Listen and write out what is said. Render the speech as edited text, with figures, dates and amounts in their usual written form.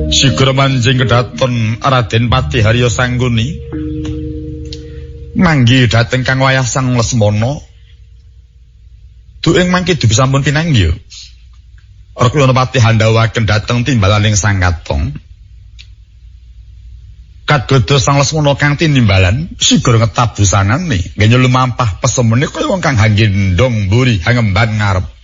Sigra manjing kedaton Raden Patiharya Sangguni manggi dhateng Kang Wayah Sang Lesmana dueng mangke dupi sampun pinanggih Rekna Pati handhawaken dhateng timbalaning Sang Katong kadodo Sang Lesmana kang tinimbalan sigra ngetap busanane nggih lumampah pesemene kaya wong kang hangge ndong mburi hangemban ngarep